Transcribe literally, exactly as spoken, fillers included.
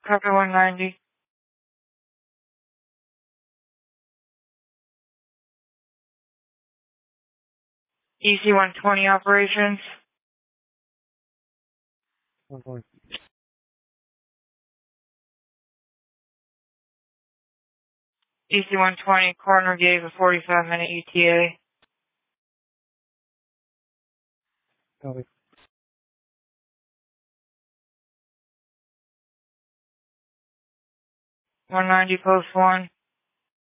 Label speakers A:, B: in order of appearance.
A: Copy one ninety. E C one twenty operations. E C one twenty, coroner gave a forty-five minute E T A.
B: Copy.
A: one ninety post one.